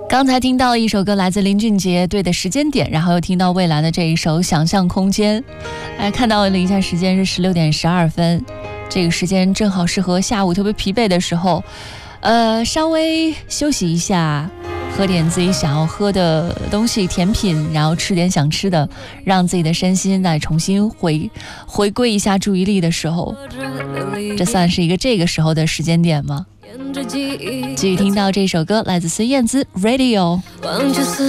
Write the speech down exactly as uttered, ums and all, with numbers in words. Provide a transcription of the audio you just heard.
刚才听到一首歌来自林俊杰，对的时间点，然后又听到蔚蓝的这一首想象空间。哎，看到了一下时间是十六点十二分，这个时间正好适合下午特别疲惫的时候，呃，稍微休息一下，喝点自己想要喝的东西甜品，然后吃点想吃的，让自己的身心再重新回回归一下注意力的时候，这算是一个这个时候的时间点吗？继续听到这首歌来自孙燕姿 Radio。